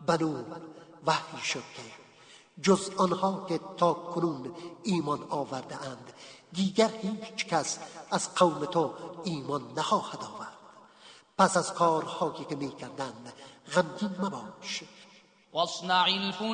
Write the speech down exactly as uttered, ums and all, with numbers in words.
بنو وحی شد که جز آنها که تا کنون ایمان آورده اند دیگر هیچ کس از قوم تو ایمان نخواهد آورد. پس از کارهایی که می کردند غمگین مباش. واصنع الفلك